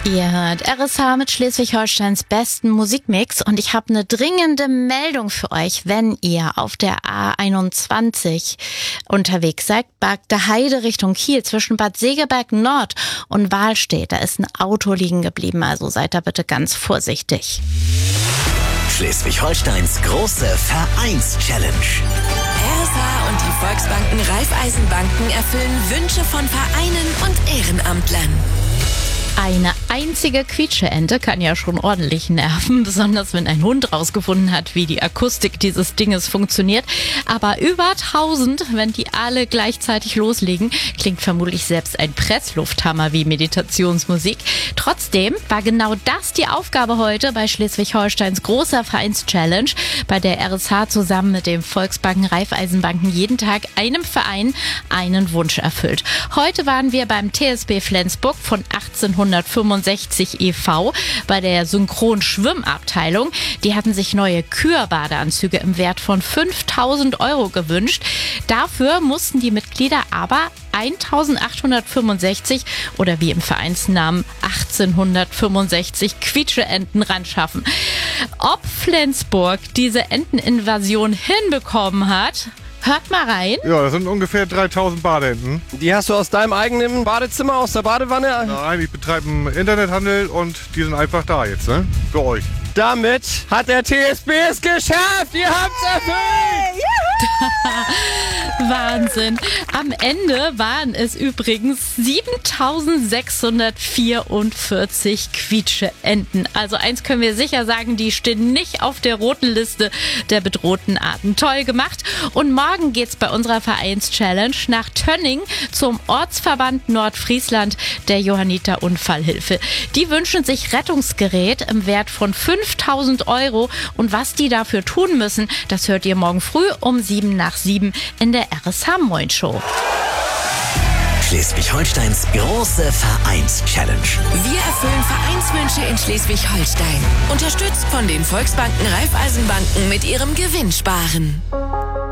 Ihr hört RSH mit Schleswig-Holsteins besten Musikmix und ich habe eine dringende Meldung für euch. Wenn ihr auf der A21 unterwegs seid, Bagde Heide Richtung Kiel zwischen Bad Segeberg Nord und Wahlstedt, da ist ein Auto liegen geblieben, also seid da bitte ganz vorsichtig. Schleswig-Holsteins große Vereins-Challenge. RSH und die Volksbanken Raiffeisenbanken erfüllen Wünsche von Vereinen und Ehrenamtlern. Eine einzige Quietscheente kann ja schon ordentlich nerven, besonders wenn ein Hund rausgefunden hat, wie die Akustik dieses Dinges funktioniert. Aber über 1000, wenn die alle gleichzeitig loslegen, klingt vermutlich selbst ein Presslufthammer wie Meditationsmusik. Trotzdem war genau das die Aufgabe heute bei Schleswig-Holsteins großer Vereins-Challenge, bei der RSH zusammen mit dem Volksbanken Raiffeisenbanken jeden Tag einem Verein einen Wunsch erfüllt. Heute waren wir beim TSB Flensburg von 1865 e.V. bei der Synchron-Schwimmabteilung. Die hatten sich neue Kür-Badeanzüge im Wert von 5.000 € gewünscht. Dafür mussten die Mitglieder aber 1865 oder wie im Vereinsnamen 1865 Quietscheenten ranschaffen. Ob Flensburg diese Enteninvasion hinbekommen hat, hört mal rein. Ja, das sind ungefähr 3000 Badeenten. Die hast du aus deinem eigenen Badezimmer, aus der Badewanne? Nein, ich betreibe einen Internethandel und die sind einfach da jetzt, ne? Für euch. Damit hat der TSB es geschafft! Ihr habt's erfüllt! Wahnsinn. Am Ende waren es übrigens 7644 Quietscheenten. Also eins können wir sicher sagen, die stehen nicht auf der roten Liste der bedrohten Arten. Toll gemacht. Und morgen geht's bei unserer Vereins-Challenge nach Tönning zum Ortsverband Nordfriesland der Johanniter Unfallhilfe. Die wünschen sich Rettungsgerät im Wert von 5.000 € und was die dafür tun müssen, das hört ihr morgen früh um 7 nach 7 in der RSH Moin Show. Schleswig-Holsteins große Vereins-Challenge. Wir erfüllen Vereinswünsche in Schleswig-Holstein. Unterstützt von den Volksbanken Raiffeisenbanken mit ihrem Gewinnsparen.